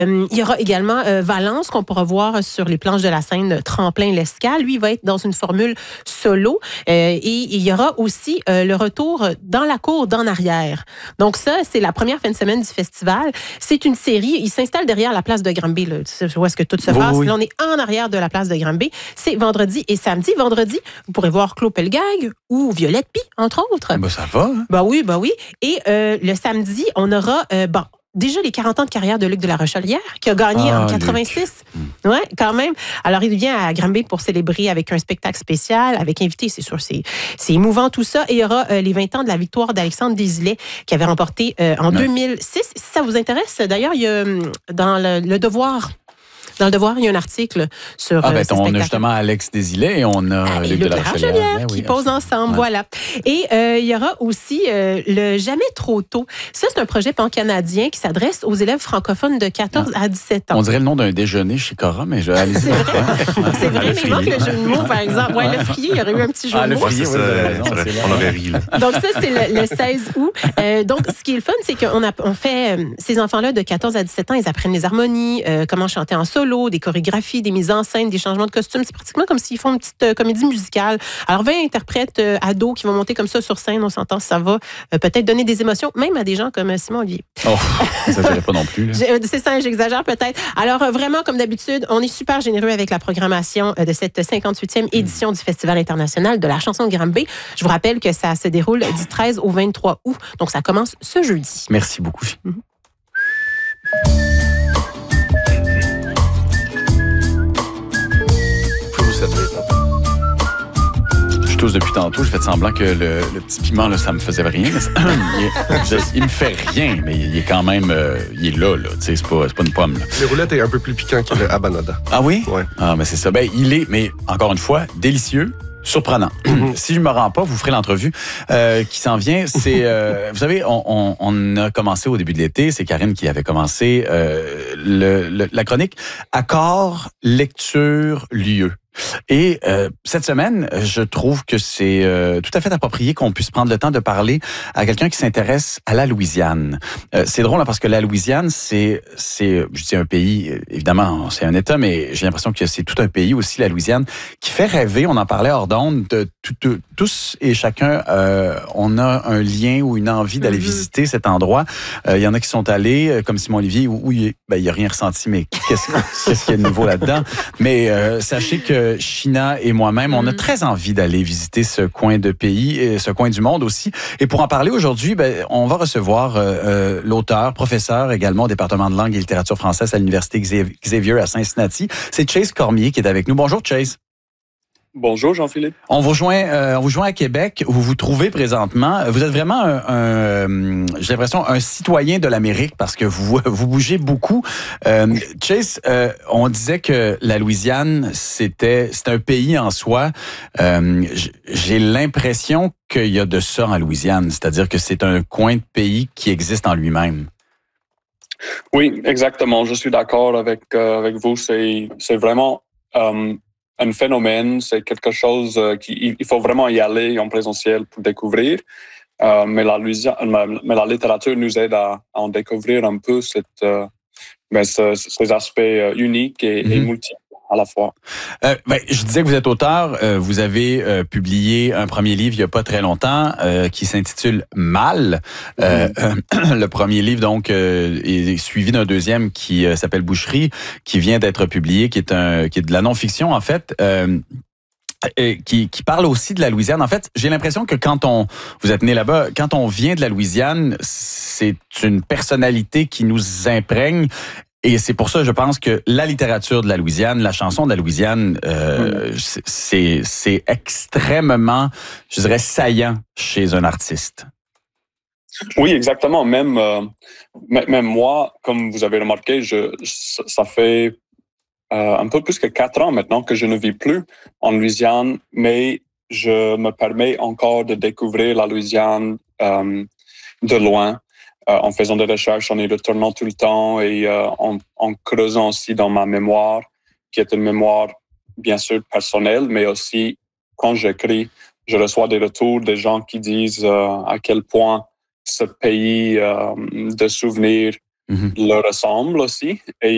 Il y aura également Valence qu'on pourra voir sur les planches de la Seine, Tremplin-L'Escale. Lui, il va être dans une formule solo. Et il y aura aussi le retour dans la cour d'en arrière. Donc ça, c'est la première fin de semaine du festival. C'est une série. Il s'installe derrière la place de Granby. Là. Tu sais où est-ce que tout se passe. Oui. Là, on est en arrière de la place de Granby. C'est vendredi et samedi. Vendredi, vous pourrez voir Claude Pelgag ou Violette Pie, entre autres. Ben, ça va. Hein? Ben oui. Et le samedi, on aura... déjà les 40 ans de carrière de Luc de la Rochelière, qui a gagné en 86. Oui, quand même. Alors, il vient à Granby pour célébrer avec un spectacle spécial, avec invité, c'est sûr, c'est émouvant tout ça. Et il y aura les 20 ans de la victoire d'Alexandre Desilets, qui avait remporté en 2006. Si ça vous intéresse, d'ailleurs, il y a dans le Devoir... Dans le Devoir, il y a un article sur on a justement Alex Desilets et on a Luc de la Rochelière qui posent ensemble, voilà. Et il y aura aussi le Jamais trop tôt. Ça, c'est un projet pan-canadien qui s'adresse aux élèves francophones de 14 à 17 ans. On dirait le nom d'un déjeuner chez Cora, mais je vais aller. C'est vrai. C'est vrai, mais il manque le jeu de mots, par exemple. Ouais, le frier, il y aurait eu un petit jeu de mots. Le frier, on aurait ri. Donc ça, c'est le 16 août. Donc, ce qui est le fun, c'est qu'on fait... ces enfants-là de 14 à 17 ans, ils apprennent les harmonies, comment chanter en solo, des chorégraphies, des mises en scène, des changements de costumes. C'est pratiquement comme s'ils font une petite comédie musicale. Alors, 20 interprètes ados qui vont monter comme ça sur scène, on s'entend, ça va peut-être donner des émotions, même à des gens comme Simon Olivier. Oh, ça dirait pas non plus. C'est ça, j'exagère peut-être. Alors, vraiment, comme d'habitude, on est super généreux avec la programmation de cette 58e édition du Festival international de la chanson de Granby. Je vous rappelle que ça se déroule du 13 au 23 août. Donc, ça commence ce jeudi. Merci beaucoup. Je tousse depuis tantôt. J'ai fait semblant que le petit piment, là, ça me faisait rien. Il me fait rien, mais il est quand même... il est là. C'est pas une pomme. Là. Les roulettes est un peu plus piquant que le habanada. Ah oui? Ouais. Ah, mais c'est ça. Ben, il est, mais encore une fois, délicieux. Surprenant. Si je me rends pas, vous ferez l'entrevue qui s'en vient. C'est, vous savez, on a commencé au début de l'été. C'est Karine qui avait commencé la chronique Accord, lecture, lieu. Et cette semaine, je trouve que c'est tout à fait approprié qu'on puisse prendre le temps de parler à quelqu'un qui s'intéresse à la Louisiane. C'est drôle hein, parce que la Louisiane, je dis un pays, évidemment, c'est un État, mais j'ai l'impression que c'est tout un pays aussi, la Louisiane, qui fait rêver. On en parlait hors d'onde. Tous et chacun, on a un lien ou une envie d'aller visiter cet endroit. Il y en a qui sont allés, comme Simon Olivier, où il a rien ressenti, mais qu'est-ce qu'il y a de nouveau là-dedans? Mais sachez que China et moi-même, on a très envie d'aller visiter ce coin de pays et ce coin du monde aussi. Et pour en parler aujourd'hui, on va recevoir l'auteur, professeur également au département de langue et littérature française à l'Université Xavier à Cincinnati. C'est Chase Cormier qui est avec nous. Bonjour Chase. Bonjour Jean-Philippe. On vous joint à Québec où vous vous trouvez présentement. Vous êtes vraiment j'ai l'impression un citoyen de l'Amérique parce que vous bougez beaucoup. Chase, on disait que la Louisiane c'est un pays en soi. J'ai l'impression qu'il y a de ça en Louisiane, c'est-à-dire que c'est un coin de pays qui existe en lui-même. Oui, exactement. Je suis d'accord avec vous. C'est vraiment un phénomène, c'est quelque chose il faut vraiment y aller en présentiel pour découvrir. Mais la littérature nous aide à en découvrir un peu ces aspects uniques et multiples à la fois. Je disais que vous êtes auteur. Vous avez publié un premier livre il n'y a pas très longtemps qui s'intitule Mal. Le premier livre, donc, est suivi d'un deuxième qui s'appelle Boucherie, qui vient d'être publié, qui est de la non-fiction, en fait. Qui parle aussi de la Louisiane. En fait, j'ai l'impression que vous êtes né là-bas, quand on vient de la Louisiane, c'est une personnalité qui nous imprègne. Et c'est pour ça, je pense que la littérature de la Louisiane, la chanson de la Louisiane, c'est extrêmement, je dirais, saillant chez un artiste. Oui, exactement. Même moi, comme vous avez remarqué, ça fait un peu plus que 4 ans maintenant que je ne vis plus en Louisiane, mais je me permets encore de découvrir la Louisiane de loin. En faisant des recherches, en y retournant tout le temps et en creusant aussi dans ma mémoire, qui est une mémoire bien sûr personnelle, mais aussi quand j'écris, je reçois des retours des gens qui disent à quel point ce pays de souvenirs leur ressemble aussi. Et